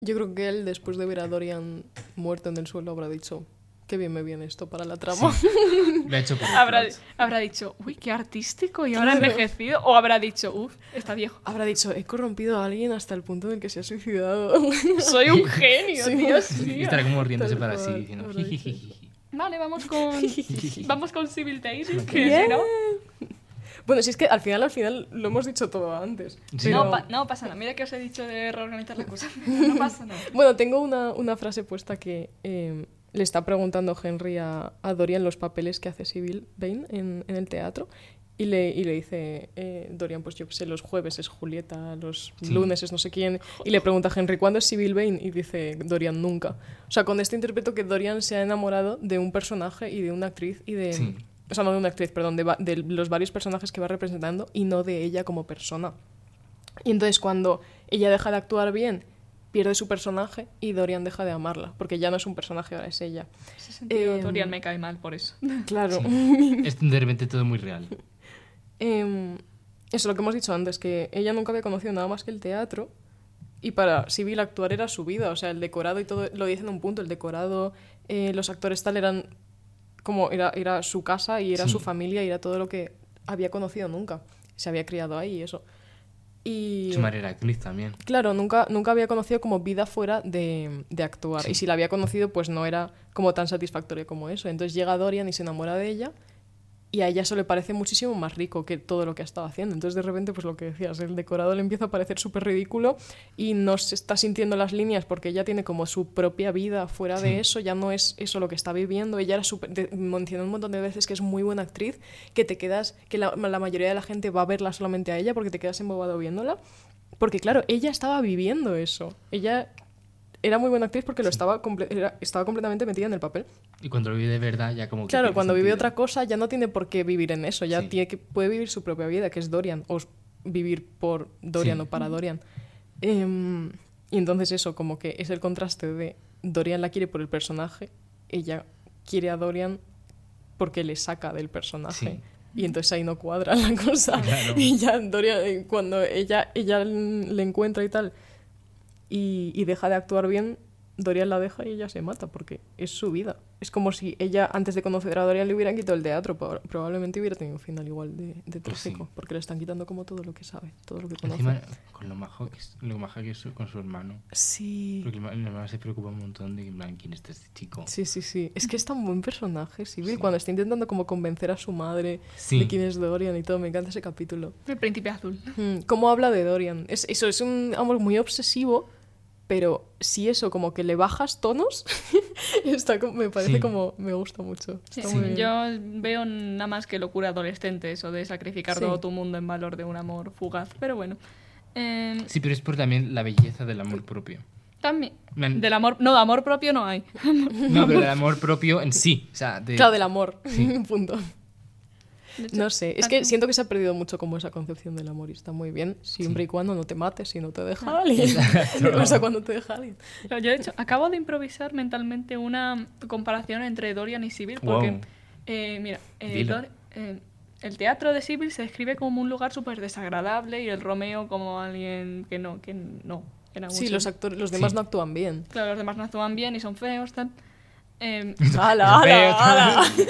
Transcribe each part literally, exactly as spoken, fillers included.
Yo creo que él, después de ver a Dorian muerto en el suelo, habrá dicho, qué bien me viene esto para la trama. Sí. Lo ha hecho por habrá, habrá dicho, uy, qué artístico, y ahora envejecido. O habrá dicho, uff, está viejo. Habrá dicho, he corrompido a alguien hasta el punto en el que se ha suicidado. Soy un genio, Sí. Dios Y mío. estará como riéndose Tal para sí, cual, diciendo... habrá dicho "Jijijiji". Vale, vamos con vamos con Civil Daisy, que Bien. si no... Bueno, si es que al final, al final lo hemos dicho todo antes. Sí. pero- No, pa- no pasa nada, mira que os he dicho de reorganizar la cosa. No pasa nada. Bueno, tengo una, una frase puesta que eh, le está preguntando Henry a, a Dorian los papeles que hace Sybil Vane en, en el teatro. Y le, y le dice eh, Dorian, pues yo qué sé, los jueves es Julieta, los Sí. lunes es no sé quién. Y le pregunta a Henry, ¿cuándo es Sybil Vane? Y dice Dorian, nunca. O sea, con esto interpreto que Dorian se ha enamorado de un personaje y de una actriz y de... Sí. O sea, no de una actriz, perdón, de, va- de los varios personajes que va representando y no de ella como persona. Y entonces cuando ella deja de actuar bien, pierde su personaje y Dorian deja de amarla, porque ya no es un personaje, ahora es ella. En ese sentido, Em, Dorian me cae mal por eso. Claro. Sí. Es de repente todo muy real. Em, eso, lo que hemos dicho antes, que ella nunca había conocido nada más que el teatro y para Sybil actuar era su vida, o sea, el decorado y todo, lo dice en un punto, el decorado, eh, los actores tal eran como era, era su casa y era Sí. su familia y era todo lo que había conocido nunca. Se había criado ahí y eso. Y Su madre era actriz también. claro, nunca, nunca había conocido como vida fuera de, de actuar. Sí. Y si la había conocido, pues no era como tan satisfactoria como eso. Entonces llega Dorian y se enamora de ella. Y a ella eso le parece muchísimo más rico que todo lo que ha estado haciendo. Entonces de repente, pues lo que decías, el decorado le empieza a parecer súper ridículo y no se está sintiendo las líneas porque ella tiene como su propia vida fuera Sí. de eso. Ya no es eso lo que está viviendo. Ella era súper... de- mencionó un montón de veces que es muy buena actriz, que te quedas... que la, la mayoría de la gente va a verla solamente a ella porque te quedas embobado viéndola. Porque claro, ella estaba viviendo eso. Ella era muy buena actriz porque lo Sí. estaba, comple- era- estaba completamente metida en el papel. Y cuando lo vive de verdad ya como que Claro, pierde cuando vive sentido. otra cosa ya no tiene por qué vivir en eso, ya Sí. tiene que, puede vivir su propia vida, que es Dorian, o s- vivir por Dorian Sí. o para Dorian. Em, y entonces eso, como que es el contraste de Dorian la quiere por el personaje, ella quiere a Dorian porque le saca del personaje. Sí. Y entonces ahí no cuadra la cosa. Claro. Y ya Dorian, eh, cuando ella, ella le encuentra y tal, y, y deja de actuar bien, Dorian la deja y ella se mata, porque es su vida. Es como si ella, antes de conocer a Dorian, le hubieran quitado el teatro. Pro- Probablemente hubiera tenido un final igual de, de Pues trágico, sí. porque le están quitando como todo lo que sabe, todo lo que conoce. Encima, con lo majo que es, lo maja que es con su hermano. Sí. Porque el hermano- el hermano se preocupa un montón de que, en plan, quién es este chico. Sí, sí, sí. Es que es tan buen personaje, Sybil, Sí. cuando está intentando como convencer a su madre Sí. de quién es Dorian y todo. Me encanta ese capítulo. El príncipe azul. Mm, ¿Cómo habla de Dorian? Es, eso es un amor muy obsesivo, pero si eso como que le bajas tonos, está como- me parece Sí. como... Me gusta mucho. Sí, Está muy bien. yo veo nada más que locura adolescente eso de sacrificar Sí. todo tu mundo en valor de un amor fugaz. Pero bueno. Eh, Sí, pero es por también la belleza del amor propio. también. Man- Del amor. No, de amor propio no hay. No, pero del amor propio en sí. O sea, de... Claro, del amor. Sí. Punto. De hecho, No sé, es tanto- que siento que se ha perdido mucho como esa concepción del amor y está muy bien, siempre Sí. y cuando no te mates y no te deja alguien. O sea, cuando te deja alguien. Yo, de hecho, acabo de improvisar mentalmente una comparación entre Dorian y Sybil, porque, Wow. eh, mira, eh, Dilo. Dor- eh, el teatro de Sybil se describe como un lugar súper desagradable y el Romeo como alguien que no, que no. Era Sí, mucho- los actores, los demás Sí. no actúan bien. Claro, los demás no actúan bien y son feos, tal. Eh, ¡Hala, Feo, hala, hala!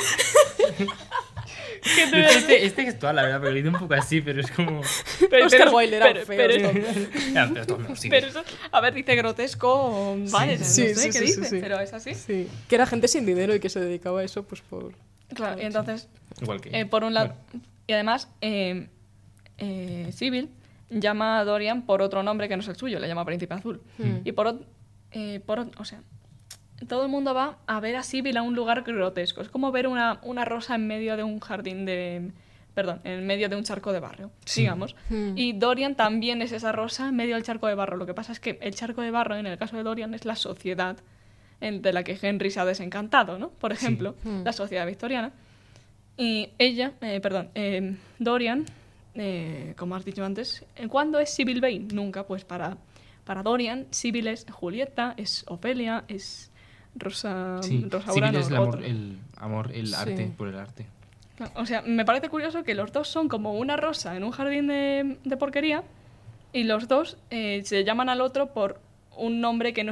¿qué te- Este, este gestual, la verdad, pero lo he ido un poco así, pero es como... pero- Oscar pero- Wilde era pero- feo, pero- esto. Ya, pero esto no, sí. pero eso, a ver, dice grotesco, vale, no Sí, sé sí, qué sí, dice, sí, sí. pero es así. Sí, que era gente sin dinero y que se dedicaba a eso pues por... Claro, y entonces, Igual que... eh, por un lado, Bueno, y además, eh, eh, Sybil llama a Dorian por otro nombre que no es el suyo, le llama Príncipe Azul. Hmm. Y por, ot- eh, por ot- o sea, todo el mundo va a ver a Sybil a un lugar grotesco. Es como ver una, una rosa en medio de un jardín de... Perdón, en medio de un charco de barro, Sí. digamos. Hmm. Y Dorian también es esa rosa en medio del charco de barro. Lo que pasa es que el charco de barro, en el caso de Dorian, es la sociedad en- de la que Henry se ha desencantado, ¿no? Por Sí. ejemplo, Hmm. la sociedad victoriana. Y ella, eh, perdón, eh, Dorian, eh, como has dicho antes, ¿eh, ¿cuándo es Sybil Vane? Nunca, pues para, para Dorian, Sybil es Julieta, es Ofelia, es Rosa, sí, Rosa Sybil Urano, es el amor, otra. el, amor, el Sí. arte por el arte. O sea, me parece curioso que los dos son como una rosa en un jardín de, de porquería y los dos eh, se llaman al otro por un nombre que no